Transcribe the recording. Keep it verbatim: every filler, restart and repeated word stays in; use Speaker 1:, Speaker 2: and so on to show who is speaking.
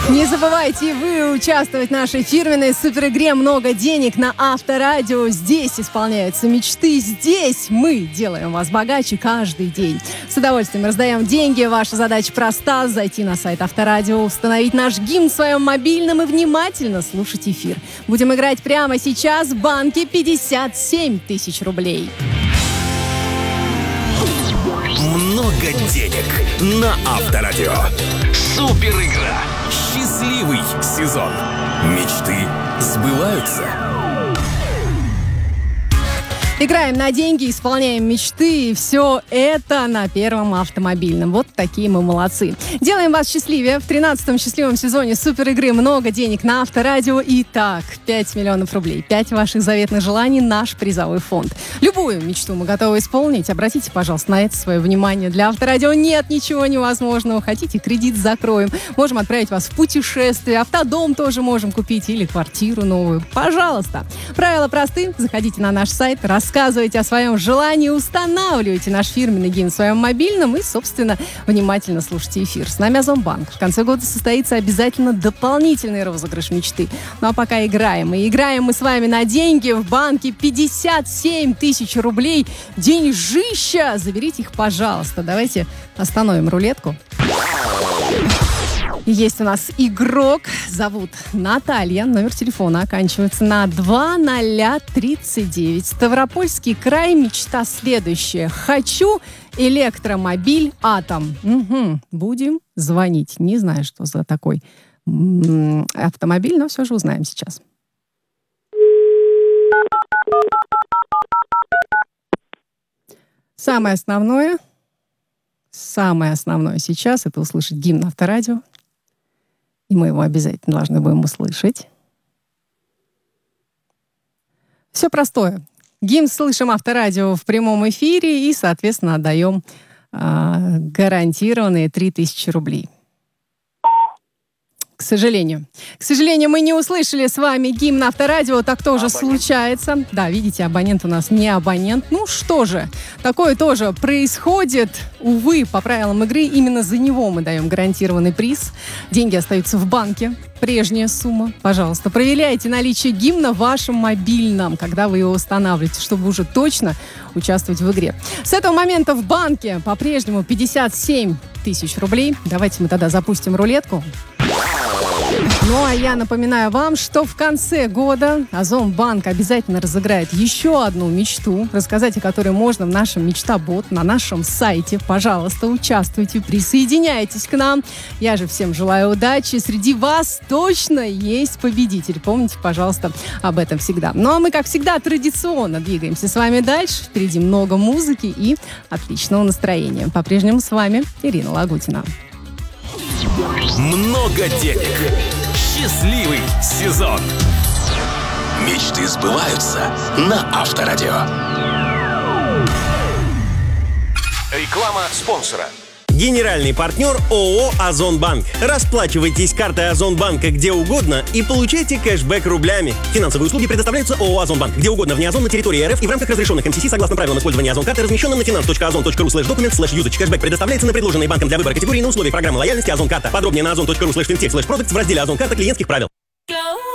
Speaker 1: Не забывайте вы участвовать в нашей фирменной суперигре «Много денег» на Авторадио. Здесь исполняются мечты, здесь мы делаем вас богаче каждый день. С удовольствием раздаем деньги. Ваша задача проста: зайти на сайт Авторадио, установить наш гимн в своем мобильном и внимательно слушать эфир. Будем играть прямо сейчас в банке пятьдесят семь тысяч рублей.
Speaker 2: Много денег на Авторадио. Супер игра. Счастливый сезон. Мечты сбываются.
Speaker 1: Играем на деньги, исполняем мечты, и все это на Первом автомобильном. Вот такие мы молодцы. Делаем вас счастливее. В тринадцатом счастливом сезоне суперигры «Много денег» на Авторадио. Итак, пять миллионов рублей. пять ваших заветных желаний — наш призовой фонд. Любую мечту мы готовы исполнить. Обратите, пожалуйста, на это свое внимание. Для Авторадио нет ничего невозможного. Хотите, кредит закроем. Можем отправить вас в путешествие. Автодом тоже можем купить. Или квартиру новую. Пожалуйста. Правила просты. Заходите на наш сайт, рассказывайте. Рассказывайте о своем желании, устанавливайте наш фирменный гимн в своем мобильном и, собственно, внимательно слушайте эфир. С нами Озонбанк. В конце года состоится обязательно дополнительный розыгрыш мечты. Ну а пока играем. И играем мы с вами на деньги в банке пятьдесят семь тысяч рублей. Деньжища! Заберите их, пожалуйста. Давайте остановим рулетку. Есть у нас игрок, зовут Наталья, номер телефона оканчивается на два ноль тридцать девять. Ставропольский край, мечта следующая. Хочу электромобиль «Атом». Угу. Будем звонить. Не знаю, что за такой м-м, автомобиль, но все же узнаем сейчас. Самое основное, самое основное сейчас — это услышать гимн Авторадио. И мы его обязательно должны будем услышать. Все простое. Гимн слышим Авторадио в прямом эфире и, соответственно, отдаем э, гарантированные три тысячи рублей. К сожалению. К сожалению, мы не услышали с вами гимн Авторадио. Так тоже абонент случается. Да, видите, абонент у нас не абонент. Ну что же, такое тоже происходит. Увы, по правилам игры, именно за него мы даем гарантированный приз. Деньги остаются в банке. Прежняя сумма. Пожалуйста, проверяйте наличие гимна в вашем мобильном, когда вы его устанавливаете, чтобы уже точно участвовать в игре. С этого момента в банке по-прежнему пятьдесят семь тысяч рублей. Давайте мы тогда запустим рулетку. Ну, а я напоминаю вам, что в конце года Озонбанк обязательно разыграет еще одну мечту, рассказать о которой можно в нашем «Мечта-бот», на нашем сайте. Пожалуйста, участвуйте, присоединяйтесь к нам. Я же всем желаю удачи. Среди вас точно есть победитель. Помните, пожалуйста, об этом всегда. Ну, а мы, как всегда, традиционно двигаемся с вами дальше. Впереди много музыки и отличного настроения. По-прежнему с вами Ирина Лагутина.
Speaker 2: Много денег. Счастливый сезон. Мечты сбываются на Авторадио. Реклама спонсора.
Speaker 3: Генеральный партнер ООО «Озонбанк». Расплачивайтесь картой Озонбанка где угодно и получайте кэшбэк рублями. Финансовые услуги предоставляются ООО «Озонбанк» где угодно вне Озон на территории РФ и в рамках разрешенных эм си си согласно правилам использования Озон-карты, размещенным на finance точка озон точка ру слэш документ слэш юзач. Кэшбэк предоставляется на предложенные банком для выбора категории на условии программы лояльности Озон-карта. Подробнее на озон точка ру слэш финтех слэш продукт в разделе Озон-карта клиентских правил.